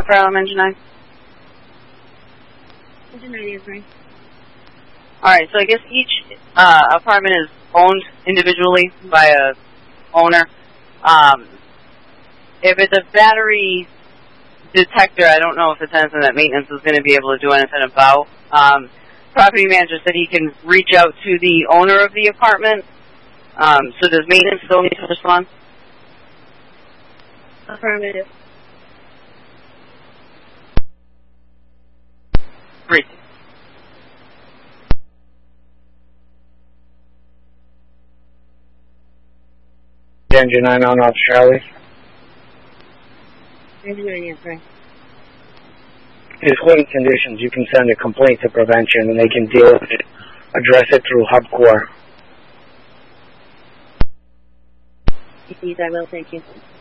Affirm, Engine 9. Engine 9 answering. Alright, so I guess each apartment is owned individually by a owner. If it's a battery detector, I don't know if it's anything that maintenance is going to be able to do anything about. Property manager said he can reach out to the owner of the apartment. So does maintenance still need to respond? Affirmative. Great. Engine 9 on off Charlie. Engine 9 answering. There's holding conditions. You can send a complaint to prevention and they can deal with it, address it through HubCore. Please, I will, thank you.